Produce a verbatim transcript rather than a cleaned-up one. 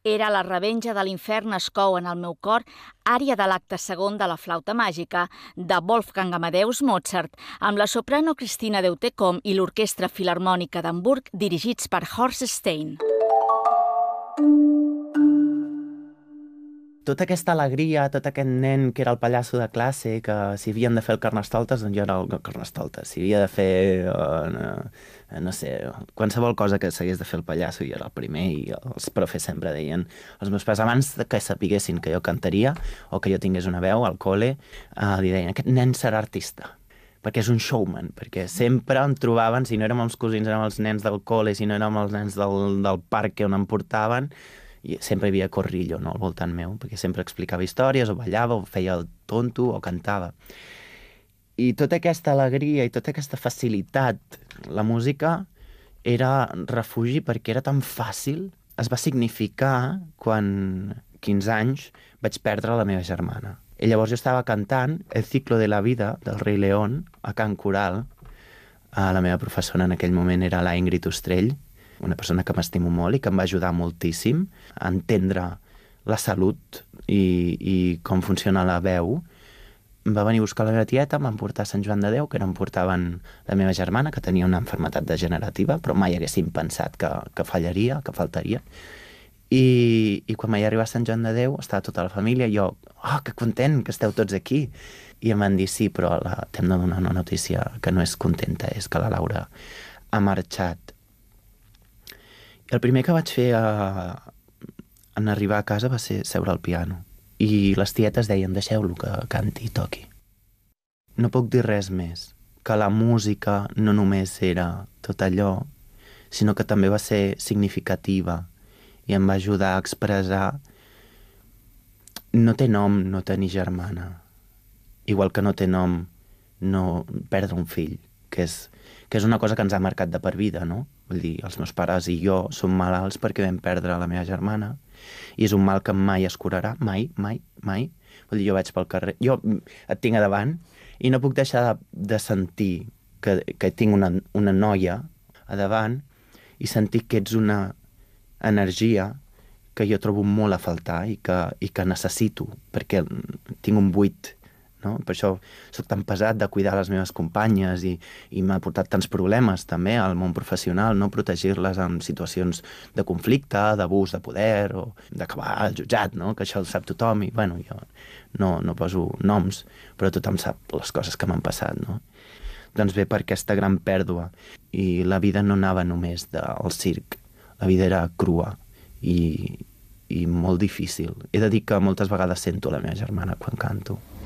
era La revenja de l'infern es cou en el meu cor, ària de l'acte segon de la flauta màgica, de Wolfgang Amadeus Mozart, amb la soprano Cristina Deutecom i l'Orquestra Filharmònica d'Hamburg, dirigits per Horst Stein. Tota aquesta alegria, tot aquest nen que era el pallasso de classe, que si havien de fer el Carnestoltes, doncs jo era el Carnestoltes. Si havia de fer, uh, no, no sé, qualsevol cosa que s'hagués de fer el pallasso, jo era el primer, i els profes sempre deien, els meus pares, abans que sapiguessin que jo cantaria o que jo tingués una veu al col·le, uh, li deien, aquest nen serà artista, perquè és un showman, perquè sempre em trobaven, si no érem els cosins, érem els nens del col·le, si no érem els nens del, del parc on em portaven, i sempre hi havia corrillo, no, al voltant meu, perquè sempre explicava històries, o ballava, o feia el tonto, o cantava. I tota aquesta alegria i tota aquesta facilitat, la música era refugi perquè era tan fàcil. Es va significar quan, quinze anys, vaig perdre la meva germana. I llavors jo estava cantant El ciclo de la vida, del Rei León, a Can Coral. La meva professora en aquell moment era la Ingrid Ostrell, una persona que m'estimo molt i que em va ajudar moltíssim a entendre la salut i, i com funciona la veu. Em va venir a buscar la meva tieta, em van portar a Sant Joan de Déu, que em portaven la meva germana, que tenia una malaltia degenerativa, però mai haguéssim pensat que, que fallaria, que faltaria. I, I quan vaig arribar a Sant Joan de Déu, estava tota la família, i jo, oh, que content que esteu tots aquí. I em van dir, sí, però t'hem de donar una notícia que no és contenta, és que la Laura ha marxat. El primer que vaig fer a, en arribar a casa va ser seure al piano. I les tietes deien, deixeu-lo que canti i toqui. No puc dir res més, que la música no només era tot allò, sinó que també va ser significativa i em va ajudar a expressar. No té nom no tenir germana, igual que no té nom no perdre un fill, que és, que és una cosa que ens ha marcat de per vida, no? Vull dir, els meus pares i jo som malalts perquè vam perdre la meva germana i és un mal que mai es curarà, mai, mai, mai. Vull dir, jo vaig pel carrer, jo et tinc a davant i no puc deixar de, de sentir que, que tinc una, una noia a davant i sentir que ets una energia que jo trobo molt a faltar i que, i que necessito, perquè tinc un buit. No? Per això soc tan pesat de cuidar les meves companyes i, i m'ha portat tants problemes també al món professional, no protegir-les en situacions de conflicte, d'abús de poder o d'acabar al jutjat, no? Que això ho sap tothom i bueno, jo no, no poso noms, però tothom sap les coses que m'han passat, no? Doncs bé, per aquesta gran pèrdua i la vida no anava només del circ, la vida era crua i, i molt difícil. He de dir que moltes vegades sento la meva germana quan canto.